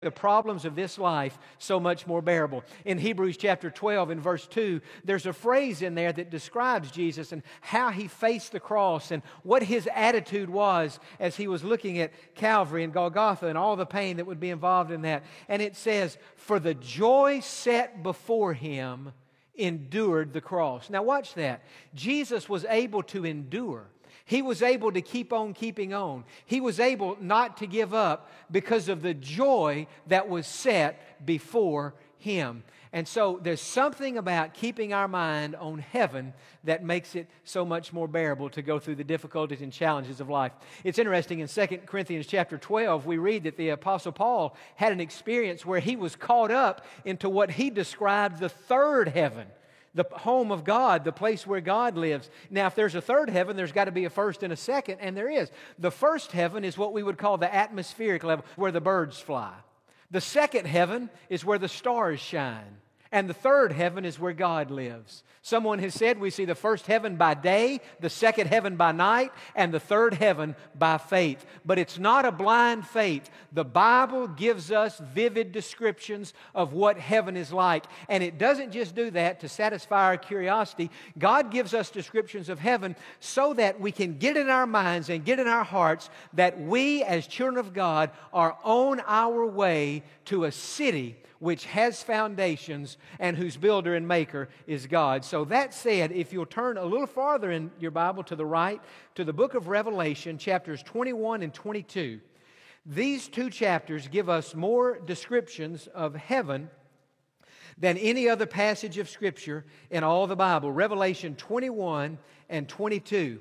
the problems of this life so much more bearable. In Hebrews chapter 12 in verse 2, there's a phrase in there that describes Jesus and how He faced the cross and what His attitude was as He was looking at Calvary and Golgotha and all the pain that would be involved in that. And it says, "For the joy set before Him endured the cross." Now watch that. Jesus was able to endure. He was able to keep on keeping on. He was able not to give up because of the joy that was set before Him. And so there's something about keeping our mind on heaven that makes it so much more bearable to go through the difficulties and challenges of life. It's interesting, in 2 Corinthians chapter 12, we read that the Apostle Paul had an experience where he was caught up into what he described the third heaven. The home of God, the place where God lives. Now, if there's a third heaven, there's got to be a first and a second, and there is. The first heaven is what we would call the atmospheric level, where the birds fly. The second heaven is where the stars shine. And the third heaven is where God lives. Someone has said we see the first heaven by day, the second heaven by night, and the third heaven by faith. But it's not a blind faith. The Bible gives us vivid descriptions of what heaven is like. And it doesn't just do that to satisfy our curiosity. God gives us descriptions of heaven so that we can get in our minds and get in our hearts that we as children of God are on our way to a city which has foundations and whose builder and maker is God. So that said, if you'll turn a little farther in your Bible to the right, to the book of Revelation, chapters 21 and 22, these two chapters give us more descriptions of heaven than any other passage of Scripture in all the Bible. Revelation 21 and 22.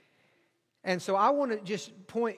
And so I want to just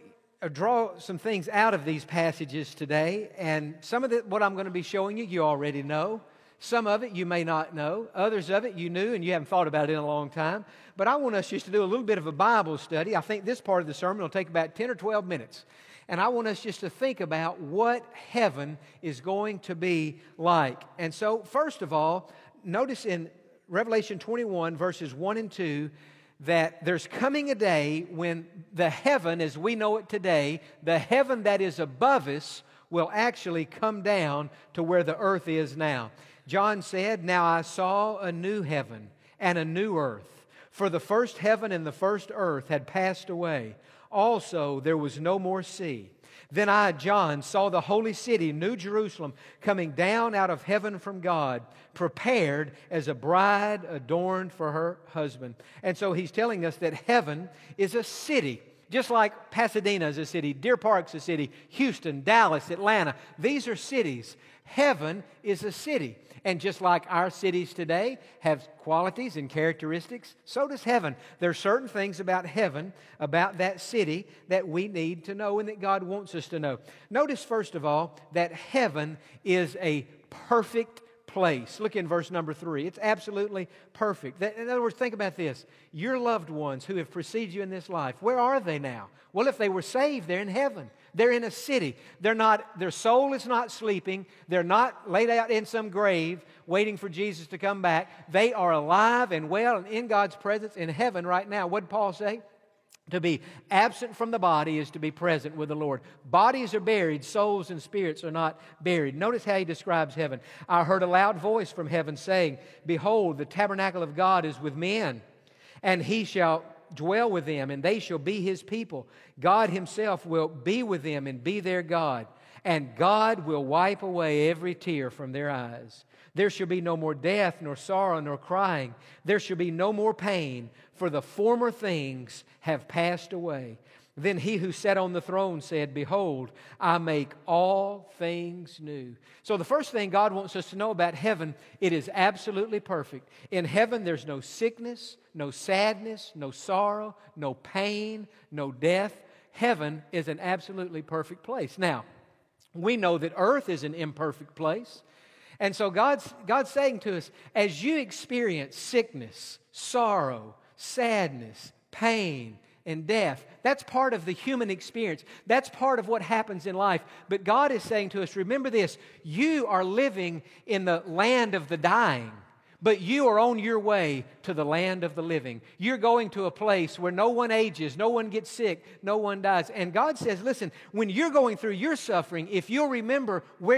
draw some things out of these passages today, and some of what I'm going to be showing you already know. Some of it you may not know. Others of it you knew and you haven't thought about it in a long time. But I want us just to do a little bit of a Bible study. I think this part of the sermon will take about 10 or 12 minutes. And I want us just to think about what heaven is going to be like. And so, first of all, notice in Revelation 21, verses 1 and 2, that there's coming a day when the heaven as we know it today, the heaven that is above us, will actually come down to where the earth is now. John said, "Now I saw a new heaven and a new earth, for the first heaven and the first earth had passed away. Also there was no more sea. Then I, John, saw the holy city, New Jerusalem, coming down out of heaven from God, prepared as a bride adorned for her husband." And so he's telling us that heaven is a city. Just like Pasadena is a city, Deer Park's a city, Houston, Dallas, Atlanta. These are cities. Heaven is a city. And just like our cities today have qualities and characteristics, so does heaven. There are certain things about heaven, about that city, that we need to know and that God wants us to know. Notice, first of all, that heaven is a perfect place. Look in verse number 3. It's absolutely perfect. In other words, think about this. Your loved ones who have preceded you in this life, where are they now? Well, if they were saved, they're in heaven. They're in a city. Their soul is not sleeping. They're not laid out in some grave waiting for Jesus to come back. They are alive and well and in God's presence in heaven right now. What did Paul say? To be absent from the body is to be present with the Lord. Bodies are buried, souls and spirits are not buried. Notice how he describes heaven. I heard a loud voice from heaven saying, "Behold, the tabernacle of God is with men, and He shall dwell with them, and they shall be His people. God Himself will be with them and be their God, and God will wipe away every tear from their eyes. There shall be no more death, nor sorrow, nor crying. There shall be no more pain, for the former things have passed away." Then He who sat on the throne said, "Behold, I make all things new." So the first thing God wants us to know about heaven, it is absolutely perfect. In heaven there's no sickness, no sadness, no sorrow, no pain, no death. Heaven is an absolutely perfect place. Now, we know that earth is an imperfect place. And so God's saying to us, as you experience sickness, sorrow, sadness, pain, and death, that's part of the human experience. That's part of what happens in life. But God is saying to us, remember this, you are living in the land of the dying. But you are on your way to the land of the living. You're going to a place where no one ages, no one gets sick, no one dies. And God says, listen, when you're going through your suffering, if you'll remember where